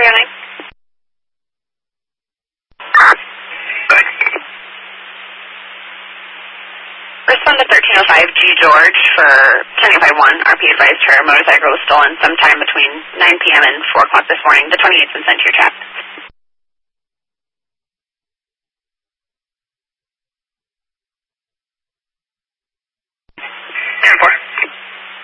309. Respond to 1305 G. George for 1051. RP advised her motorcycle was stolen sometime between 9 p.m. and 4 o'clock this morning. The 28th been sent to your trap.